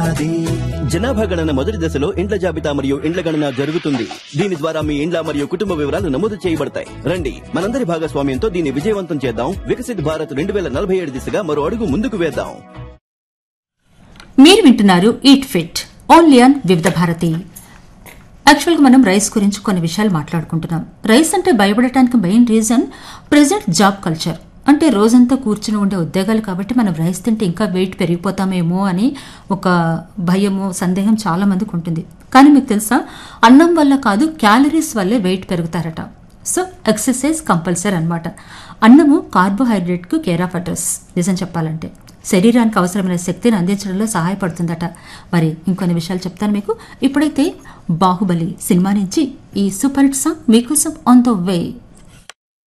జనాభా గణన మొదటి దశలో ఇండ్ల జాబితా మరియు ఇండ్ల గణన జరుగుతుంది. దీని ద్వారా మీ ఇండ్ల మరియు కుటుంబ వివరాలు నమోదు చేయబడతాయి. రండి, మనందరి భాగస్వామ్యంతో దీన్ని విజయవంతం చేద్దాం. వికసిత్ భారత్ 2047 దిశగా మరో అడుగు ముందుకు వేద్దాం. మీరు వింటున్నారు ఈట్ ఫిట్ ఓన్లీ ఆన్ వివిధ భారతి. యాక్చువల్గా మనం రైస్ గురించి కొన్ని విషయాలు మాట్లాడుకుంటున్నాం. రైస్ అంటే భయపడటానికి main reason present job culture. అంటే రోజంతా కూర్చుని ఉండే ఉద్యోగాలు కాబట్టి మనం రైస్ తింటే ఇంకా వెయిట్ పెరిగిపోతామేమో అని ఒక భయము సందేహం చాలా మందికి ఉంటుంది. కానీ మీకు తెలుసా, అన్నం వల్ల కాదు క్యాలరీస్ వల్లే వెయిట్ పెరుగుతారట. సో ఎక్సర్సైజ్ కంపల్సరీ అనమాట. అన్నము కార్బోహైడ్రేట్కు కేర్ ఆఫ్ అడ్రస్. నిజం చెప్పాలంటే శరీరానికి అవసరమైన శక్తిని అందించడంలో సహాయపడుతుందట. మరి ఇంకొన్ని విషయాలు చెప్తాను మీకు. ఇప్పుడైతే బాహుబలి సినిమా నుంచి ఈ సూపర్ హిట్ సాంగ్ మీకోసం ఆన్ ద వే.